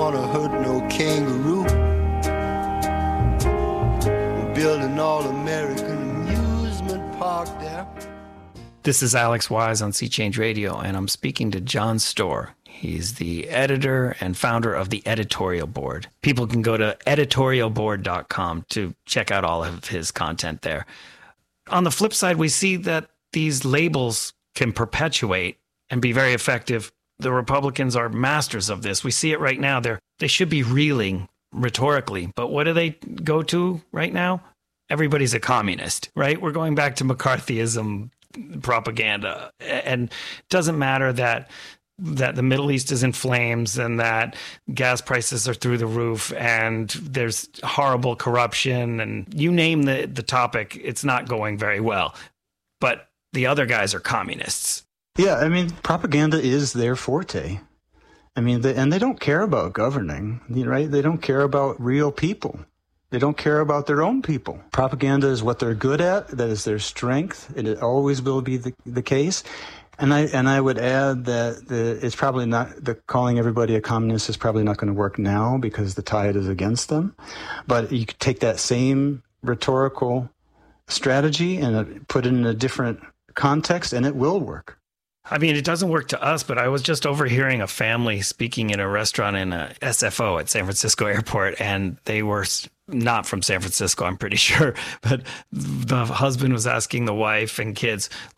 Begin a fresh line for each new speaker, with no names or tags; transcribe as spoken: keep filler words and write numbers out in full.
gonna hurt no kangaroo. We're building all-American amusement park there.
This is Alex Wise on Sea Change Radio, and I'm speaking to John Storr. He's the editor and founder of the Editorial Board. People can go to editorial board dot com to check out all of his content there. On the flip side, we see that these labels can perpetuate and be very effective. The Republicans are masters of this. We see it right now. They're, they should be reeling rhetorically. But what do they go to right now? Everybody's a communist, right? We're going back to McCarthyism propaganda. And it doesn't matter that that the Middle East is in flames and that gas prices are through the roof and there's horrible corruption and you name the, the topic, it's not going very well. But the other guys are communists.
Yeah, I mean, propaganda is their forte. I mean, they, and they don't care about governing, right? They don't care about real people. They don't care about their own people. Propaganda is what they're good at. That is their strength. It always will be the, the case. And I and I would add that the, it's probably not, the calling everybody a communist is probably not going to work now because the tide is against them. But you could take that same rhetorical strategy and put it in a different context, and it will work.
I mean, it doesn't work to us, but I was just overhearing a family speaking in a restaurant in a S F O at San Francisco Airport, and they were not from San Francisco, I'm pretty sure. But the husband was asking the wife and kids,